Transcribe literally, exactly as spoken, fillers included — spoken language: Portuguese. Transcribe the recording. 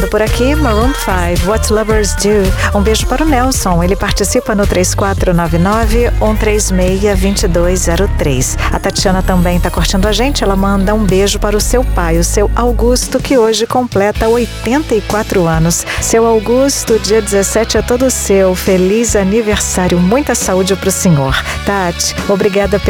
chegando por aqui, Maroon five, What Lovers Do. Um beijo para o Nelson, ele participa no três quatro nove nove, um três seis, dois dois zero três. A Tatiana também está curtindo a gente, ela manda um beijo para o seu pai, o seu Augusto, que hoje completa oitenta e quatro anos. Seu Augusto, dia dezessete é todo seu, feliz aniversário, muita saúde para o senhor. Tati, obrigada pela